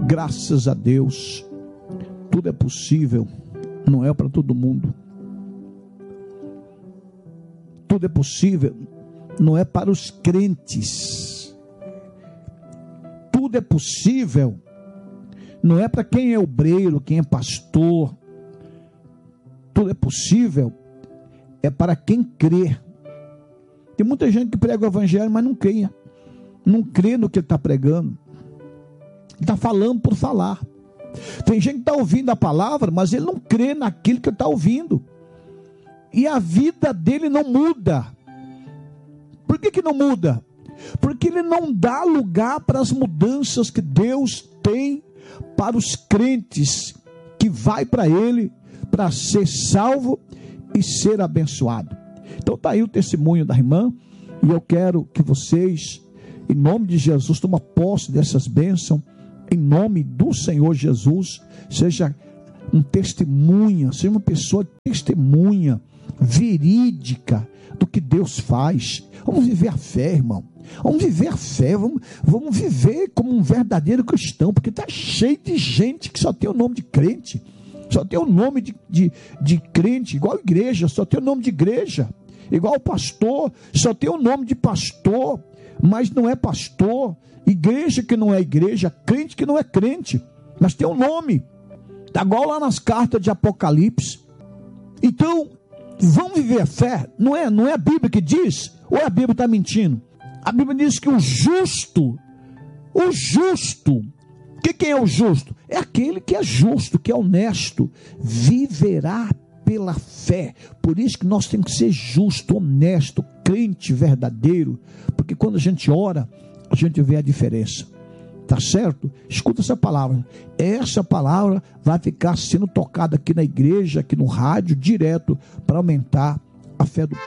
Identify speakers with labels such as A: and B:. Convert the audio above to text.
A: Graças a Deus, tudo é possível, não é para todo mundo. Tudo é possível, não é para os crentes. Tudo é possível, não é para quem é obreiro, quem é pastor. Tudo é possível, é para quem crê. Tem muita gente que prega o evangelho, mas não crê. Não crê no que ele está pregando. Está falando por falar. Tem gente que está ouvindo a palavra, mas ele não crê naquilo que está ouvindo. E a vida dele não muda. Por que não muda? Porque ele não dá lugar para as mudanças que Deus tem para os crentes, que vai para ele para ser salvo e ser abençoado. Então está aí o testemunho da irmã, e eu quero que vocês, em nome de Jesus, tomem posse dessas bênçãos, em nome do Senhor Jesus. Seja um testemunha, seja uma pessoa testemunha, verídica do que Deus faz. Vamos viver a fé, irmão. Vamos viver a fé, vamos viver como um verdadeiro cristão, porque está cheio de gente que só tem o nome de crente, só tem o nome de crente, igual a igreja, só tem o nome de igreja, igual o pastor, só tem o nome de pastor, mas não é pastor, igreja que não é igreja, crente que não é crente, mas tem um nome, está igual lá nas cartas de Apocalipse. Então, vamos viver a fé, não é a Bíblia que diz, ou a Bíblia está mentindo? A Bíblia diz que o justo, quem é o justo? É aquele que é justo, que é honesto, viverá pela fé. Por isso que nós temos que ser justo, honesto, crente verdadeiro, porque quando a gente ora, a gente vê a diferença. Tá certo? Escuta essa palavra. Essa palavra vai ficar sendo tocada aqui na igreja, aqui no rádio, direto, para aumentar a fé do